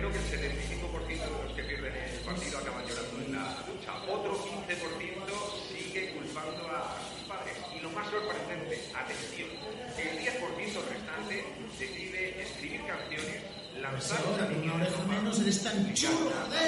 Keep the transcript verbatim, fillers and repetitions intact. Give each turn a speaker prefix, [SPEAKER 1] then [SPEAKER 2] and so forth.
[SPEAKER 1] creo que el setenta y cinco por ciento de los que pierden el partido acaban llorando en la ducha. Otro quince por ciento sigue culpando a sus padres. Y lo más sorprendente, atención, el diez por ciento restante decide escribir canciones, lanzar
[SPEAKER 2] Pues ahora, con una oreja menos, eres tan chulo, joder.